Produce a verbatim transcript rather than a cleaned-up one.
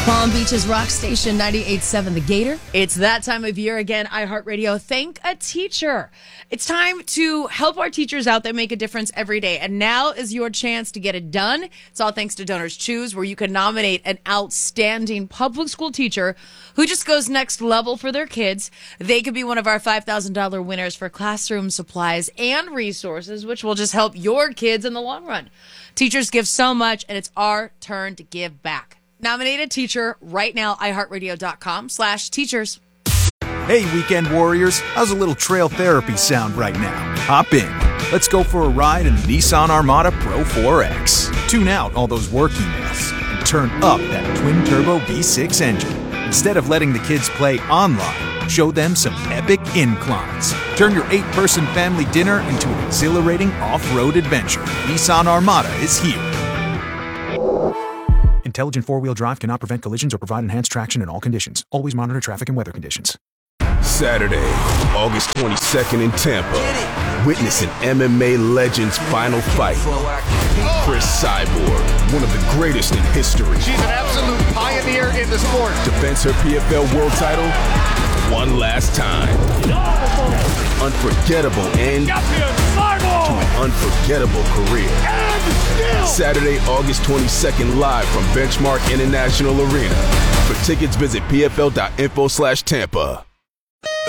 Palm Beach's Rock Station ninety-eight point seven The Gator. It's that time of year again. iHeartRadio, thank a teacher. It's time to help our teachers out that make a difference every day. And now is your chance to get it done. It's all thanks to Donors Choose, where you can nominate an outstanding public school teacher who just goes next level for their kids. They could be one of our five thousand dollars winners for classroom supplies and resources, which will just help your kids in the long run. Teachers give so much, and it's our turn to give back. Nominate a teacher right now, iHeartRadio.com slash teachers. Hey, weekend warriors, how's a little trail therapy sound right now? Hop in. Let's go for a ride in the Nissan Armada Pro four X. Tune out all those work emails and turn up that twin-turbo V six engine. Instead of letting the kids play online, show them some epic inclines. Turn your eight-person family dinner into an exhilarating off-road adventure. Nissan Armada is here. Intelligent four-wheel drive cannot prevent collisions or provide enhanced traction in all conditions. Always monitor traffic and weather conditions. Saturday, August twenty-second in Tampa. Witness an M M A legend's final fight. Chris Cyborg, one of the greatest in history. She's an absolute pioneer in the sport. Defends her P F L world title one last time. Unforgettable end to an unforgettable career. Saturday, August twenty-second, live from Benchmark International Arena. For tickets, visit P F L dot info slash Tampa.